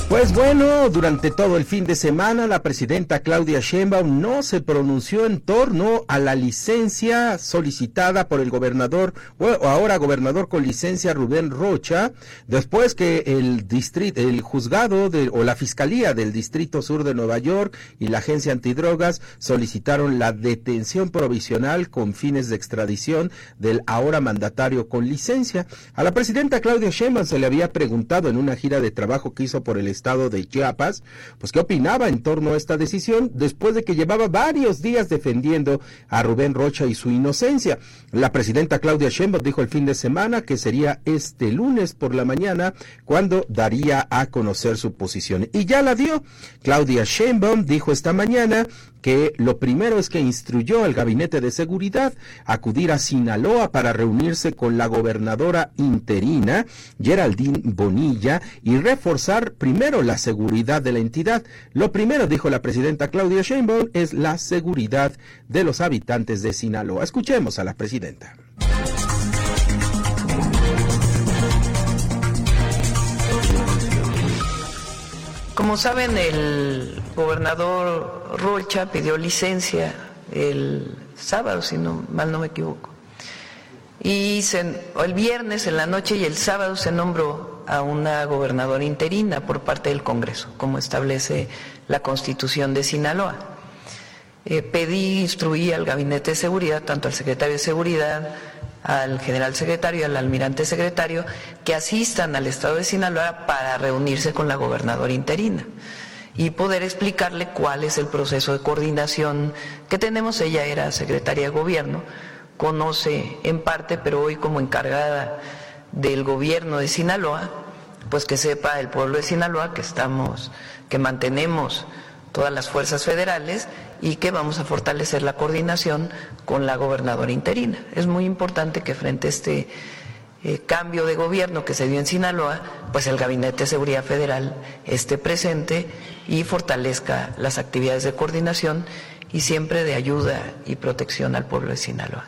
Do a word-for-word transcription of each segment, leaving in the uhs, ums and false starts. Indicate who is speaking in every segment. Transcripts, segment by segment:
Speaker 1: Pues bueno, durante todo el fin de semana la presidenta Claudia Sheinbaum no se pronunció en torno a la licencia solicitada por el gobernador, o ahora gobernador con licencia Rubén Rocha, después que el distrito, el juzgado de, o la fiscalía del Distrito Sur de Nueva York y la agencia antidrogas solicitaron la detención provisional con fines de extradición del ahora mandatario con licencia. A la presidenta Claudia Sheinbaum se le había preguntado en una gira de trabajo que hizo por el estado de Chiapas, pues qué opinaba en torno a esta decisión después de que llevaba varios días defendiendo a Rubén Rocha y su inocencia. La presidenta Claudia Sheinbaum dijo el fin de semana que sería este lunes por la mañana cuando daría a conocer su posición. Y ya la dio. Claudia Sheinbaum dijo esta mañana que lo primero es que instruyó al Gabinete de Seguridad a acudir a Sinaloa para reunirse con la gobernadora interina, Geraldine Bonilla, y reforzar primero la seguridad de la entidad. Lo primero, dijo la presidenta Claudia Sheinbaum, es la seguridad de los habitantes de Sinaloa. Escuchemos a la presidenta.
Speaker 2: Como saben, el gobernador Rocha pidió licencia el sábado, si no mal no me equivoco. Y se, el viernes en la noche y el sábado se nombró a una gobernadora interina por parte del Congreso, como establece la Constitución de Sinaloa. Eh, pedí, instruí al Gabinete de Seguridad, tanto al secretario de Seguridad, al general secretario y al almirante secretario, que asistan al estado de Sinaloa para reunirse con la gobernadora interina y poder explicarle cuál es el proceso de coordinación que tenemos. Ella era secretaria de gobierno, conoce en parte, pero hoy como encargada del gobierno de Sinaloa, pues que sepa el pueblo de Sinaloa que estamos, que mantenemos todas las fuerzas federales y que vamos a fortalecer la coordinación con la gobernadora interina. Es muy importante que frente a este eh, cambio de gobierno que se dio en Sinaloa, pues el Gabinete de Seguridad Federal esté presente y fortalezca las actividades de coordinación y siempre de ayuda y protección al pueblo de Sinaloa.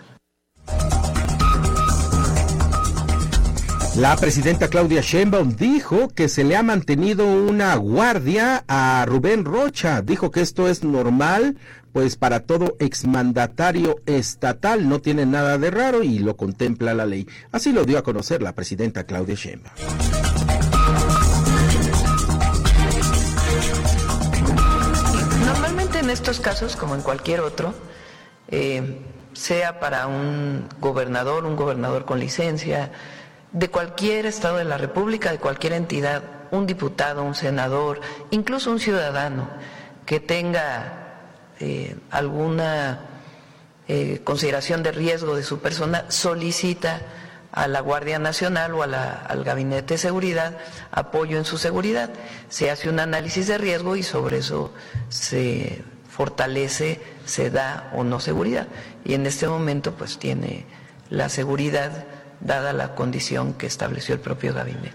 Speaker 1: La presidenta Claudia Sheinbaum dijo que se le ha mantenido una guardia a Rubén Rocha. Dijo que esto es normal, pues para todo exmandatario estatal, no tiene nada de raro y lo contempla la ley. Así lo dio a conocer la presidenta Claudia Sheinbaum.
Speaker 2: Normalmente en estos casos, como en cualquier otro, eh, sea para un gobernador, un gobernador con licencia, de cualquier estado de la República, de cualquier entidad, un diputado, un senador, incluso un ciudadano que tenga eh, alguna eh, consideración de riesgo de su persona, solicita a la Guardia Nacional o a la, al Gabinete de Seguridad apoyo en su seguridad. Se hace un análisis de riesgo y sobre eso se fortalece, se da o no seguridad. Y en este momento pues tiene la seguridad dada la condición que estableció el propio gabinete.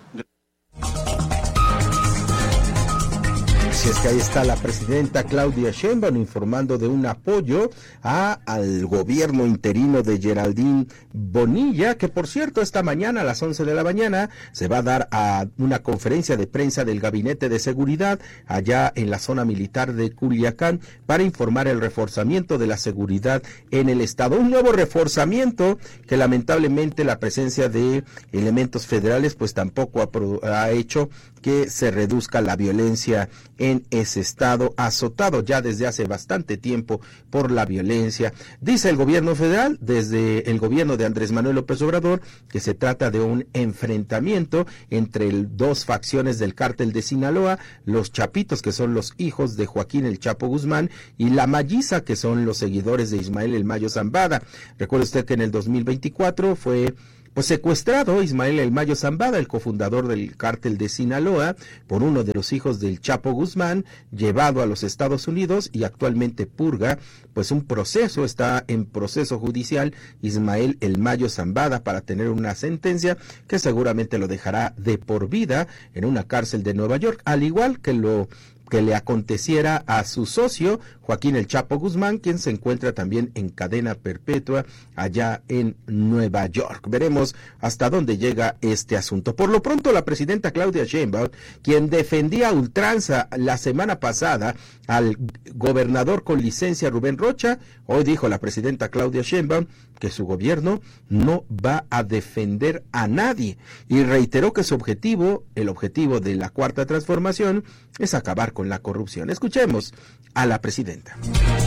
Speaker 1: Así es que ahí está la presidenta Claudia Sheinbaum informando de un apoyo a, al gobierno interino de Geraldine Bonilla, que por cierto esta mañana a las once de la mañana se va a dar a una conferencia de prensa del Gabinete de Seguridad allá en la zona militar de Culiacán para informar el reforzamiento de la seguridad en el estado. Un nuevo reforzamiento que lamentablemente la presencia de elementos federales pues tampoco ha, ha hecho que se reduzca la violencia en ese estado azotado ya desde hace bastante tiempo por la violencia. Dice el gobierno federal, desde el gobierno de Andrés Manuel López Obrador, que se trata de un enfrentamiento entre el, dos facciones del cártel de Sinaloa, los Chapitos, que son los hijos de Joaquín el Chapo Guzmán, y la Malliza, que son los seguidores de Ismael el Mayo Zambada. Recuerde usted que en el dos mil veinticuatro fue pues secuestrado Ismael el Mayo Zambada, el cofundador del cártel de Sinaloa, por uno de los hijos del Chapo Guzmán, llevado a los Estados Unidos y actualmente purga pues un proceso, está en proceso judicial Ismael el Mayo Zambada para tener una sentencia que seguramente lo dejará de por vida en una cárcel de Nueva York, al igual que lo que le aconteciera a su socio, Joaquín El Chapo Guzmán, quien se encuentra también en cadena perpetua allá en Nueva York. Veremos hasta dónde llega este asunto. Por lo pronto, la presidenta Claudia Sheinbaum, quien defendía a ultranza la semana pasada al gobernador con licencia Rubén Rocha, hoy dijo la presidenta Claudia Sheinbaum que su gobierno no va a defender a nadie y reiteró que su objetivo, el objetivo de la Cuarta Transformación, es acabar con la corrupción. Escuchemos a la presidenta.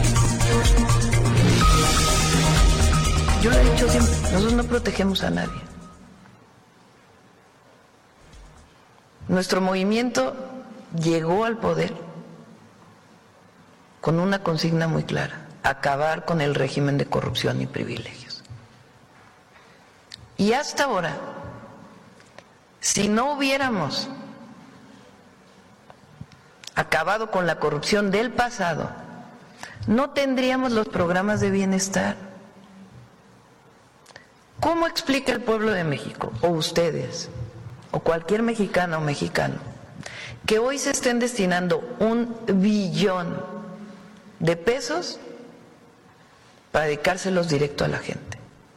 Speaker 2: Yo lo he dicho siempre, nosotros no protegemos a nadie. Nuestro movimiento llegó al poder con una consigna muy clara: acabar con el régimen de corrupción y privilegios. Y hasta ahora, si no hubiéramos acabado con la corrupción del pasado, no tendríamos los programas de bienestar. ¿Cómo explica el pueblo de México, o ustedes, o cualquier mexicana o mexicano, que hoy se estén destinando un billón de pesos para dedicárselos directo a la gente?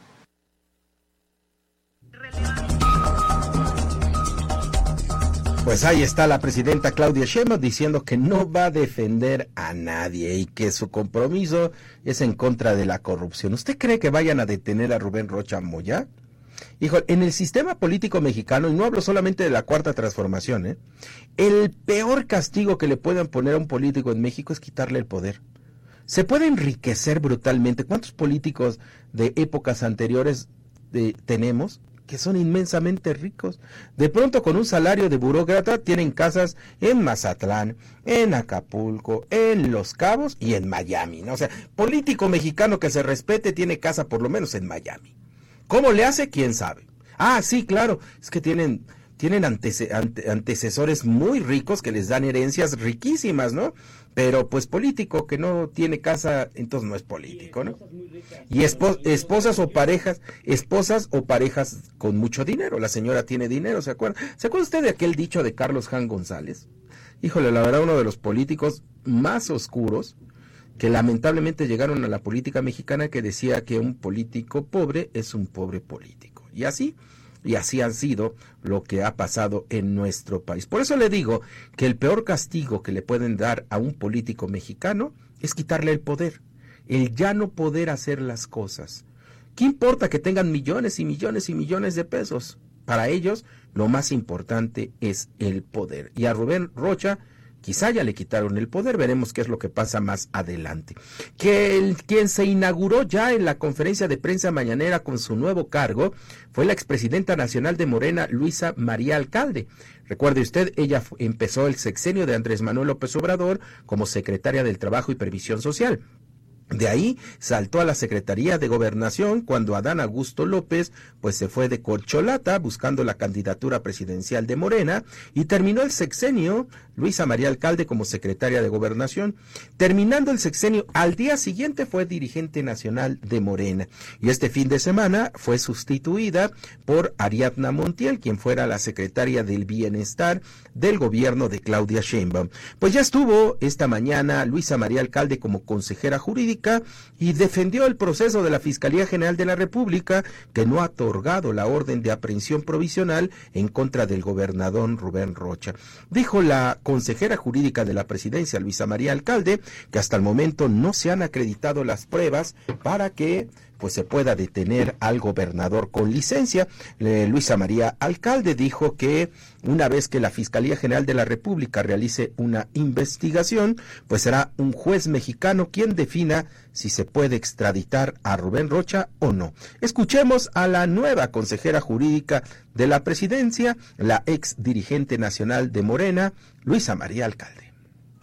Speaker 1: Pues ahí está la presidenta Claudia Sheinbaum diciendo que no va a defender a nadie y que su compromiso es en contra de la corrupción. ¿Usted cree que vayan a detener a Rubén Rocha Moya? Hijo, en el sistema político mexicano, y no hablo solamente de la Cuarta Transformación, ¿eh? el peor castigo que le puedan poner a un político en México es quitarle el poder. Se puede enriquecer brutalmente. ¿Cuántos políticos de épocas anteriores de, tenemos que son inmensamente ricos? De pronto, con un salario de burócrata, tienen casas en Mazatlán, en Acapulco, en Los Cabos y en Miami, ¿no? O sea, político mexicano que se respete tiene casa por lo menos en Miami. ¿Cómo le hace? ¿Quién sabe? Ah, sí, claro, es que tienen... tienen antece, ante, antecesores muy ricos que les dan herencias riquísimas, ¿no? Pero pues político que no tiene casa, entonces no es político, ¿no? Y espo, esposas o parejas, esposas o parejas con mucho dinero. La señora tiene dinero, ¿se acuerda? ¿Se acuerda usted de aquel dicho de Carlos Jan González? Híjole, la verdad, uno de los políticos más oscuros que lamentablemente llegaron a la política mexicana, que decía que un político pobre es un pobre político. Y así... Y así han sido lo que ha pasado en nuestro país. Por eso le digo que el peor castigo que le pueden dar a un político mexicano es quitarle el poder, el ya no poder hacer las cosas. ¿Qué importa que tengan millones y millones y millones de pesos? Para ellos lo más importante es el poder. Y a Rubén Rocha quizá ya le quitaron el poder, veremos qué es lo que pasa más adelante. Que el, quien se inauguró ya en la conferencia de prensa mañanera con su nuevo cargo fue la expresidenta nacional de Morena, Luisa María Alcalde. Recuerde usted, ella empezó el sexenio de Andrés Manuel López Obrador como secretaria del Trabajo y Previsión Social. De ahí saltó a la Secretaría de Gobernación cuando Adán Augusto López pues se fue de corcholata buscando la candidatura presidencial de Morena, y terminó el sexenio Luisa María Alcalde como secretaria de Gobernación. Terminando el sexenio, al día siguiente fue dirigente nacional de Morena, y este fin de semana fue sustituida por Ariadna Montiel, quien fuera la secretaria del Bienestar del gobierno de Claudia Sheinbaum. Pues ya estuvo esta mañana Luisa María Alcalde como consejera jurídica y defendió el proceso de la Fiscalía General de la República, que no ha otorgado la orden de aprehensión provisional en contra del gobernador Rubén Rocha. Dijo la consejera jurídica de la presidencia, Luisa María Alcalde, que hasta el momento no se han acreditado las pruebas para que pues se pueda detener al gobernador con licencia. Eh, Luisa María Alcalde dijo que una vez que la Fiscalía General de la República realice una investigación, pues será un juez mexicano quien defina si se puede extraditar a Rubén Rocha o no. Escuchemos a la nueva consejera jurídica de la presidencia, la ex dirigente nacional de Morena, Luisa María Alcalde.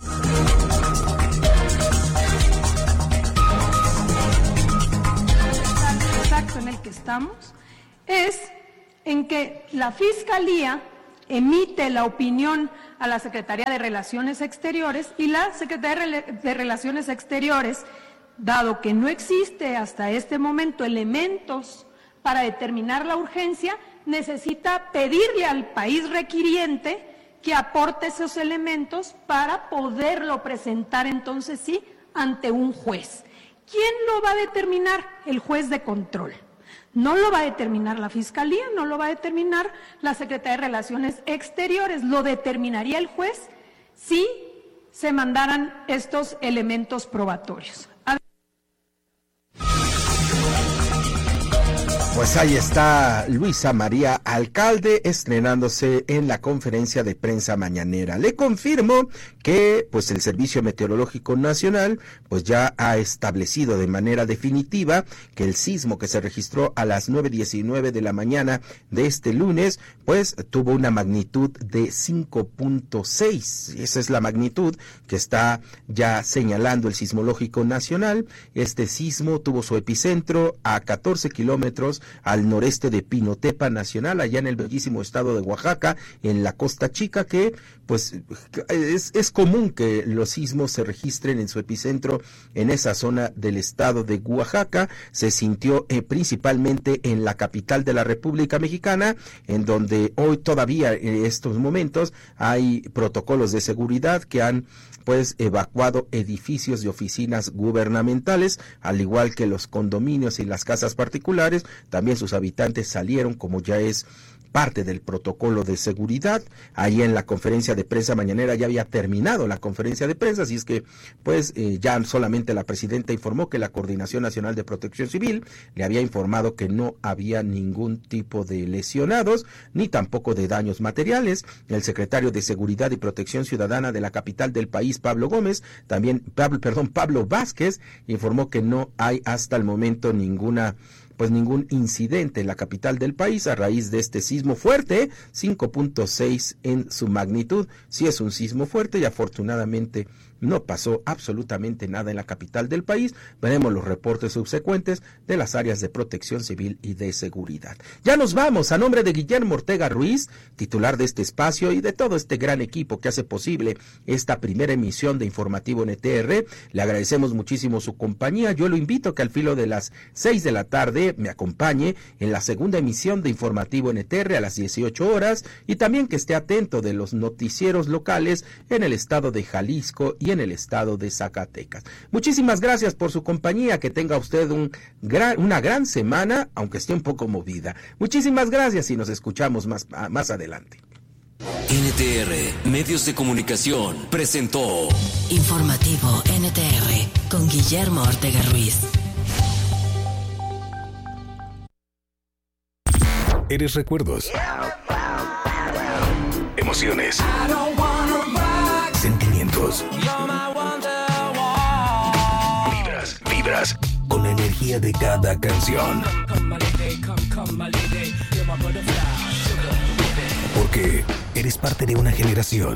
Speaker 3: En el que estamos es en que la Fiscalía emite la opinión a la Secretaría de Relaciones Exteriores, y la Secretaría de Relaciones Exteriores, dado que no existe hasta este momento elementos para determinar la urgencia, necesita pedirle al país requiriente que aporte esos elementos para poderlo presentar entonces sí ante un juez. ¿Quién lo va a determinar? El juez de control. No lo va a determinar la Fiscalía, no lo va a determinar la Secretaría de Relaciones Exteriores, lo determinaría el juez si se mandaran estos elementos probatorios.
Speaker 1: Pues ahí está Luisa María Alcalde estrenándose en la conferencia de prensa mañanera. Le confirmo que pues el Servicio Meteorológico Nacional pues ya ha establecido de manera definitiva que el sismo que se registró a las nueve diecinueve de la mañana de este lunes pues tuvo una magnitud de cinco punto seis. Esa es la magnitud que está ya señalando el Sismológico Nacional. Este sismo tuvo su epicentro a catorce kilómetros al noreste de Pinotepa Nacional, allá en el bellísimo estado de Oaxaca, en la Costa Chica, que pues es, es común que los sismos se registren en su epicentro en esa zona del estado de Oaxaca. Se sintió eh, principalmente en la capital de la República Mexicana, en donde hoy todavía en estos momentos hay protocolos de seguridad que han pues evacuado edificios y oficinas gubernamentales, al igual que los condominios y las casas particulares. También sus habitantes salieron, como ya es parte del protocolo de seguridad. Ahí en la conferencia de prensa mañanera ya había terminado la conferencia de prensa, así es que pues eh, ya solamente la presidenta informó que la Coordinación Nacional de Protección Civil le había informado que no había ningún tipo de lesionados, ni tampoco de daños materiales. El secretario de Seguridad y Protección Ciudadana de la capital del país, Pablo Gómez, también, Pablo, perdón, Pablo Vázquez, informó que no hay hasta el momento ninguna pues ningún incidente en la capital del país a raíz de este sismo fuerte, cinco punto seis en su magnitud. Sí es un sismo fuerte y afortunadamente no pasó absolutamente nada en la capital del país. Veremos los reportes subsecuentes de las áreas de protección civil y de seguridad. Ya nos vamos. A nombre de Guillermo Ortega Ruiz, titular de este espacio, y de todo este gran equipo que hace posible esta primera emisión de Informativo N T R, le agradecemos muchísimo su compañía. Yo lo invito a que al filo de las seis de la tarde me acompañe en la segunda emisión de Informativo N T R a las dieciocho horas, y también que esté atento de los noticieros locales en el estado de Jalisco y en el estado de Zacatecas. Muchísimas gracias por su compañía, que tenga usted un gran, una gran semana, aunque esté un poco movida. Muchísimas gracias y nos escuchamos más, más adelante.
Speaker 4: N T R, Medios de Comunicación, presentó
Speaker 5: Informativo N T R con Guillermo Ortega Ruiz.
Speaker 6: Eres recuerdos, emociones, sentimientos, vibras, vibras con la energía de cada canción. Porque eres parte de una generación.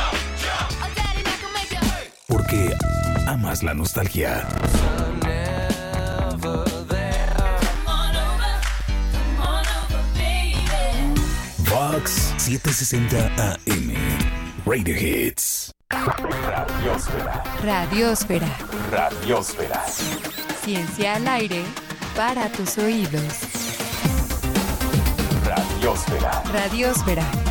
Speaker 6: Porque amas la nostalgia. Vox setecientos sesenta A M Radio Hits.
Speaker 7: Radiosfera.
Speaker 8: Radiosfera.
Speaker 7: Radiosfera.
Speaker 8: Ciencia al aire para tus oídos.
Speaker 7: Radiosfera.
Speaker 8: Radiosfera.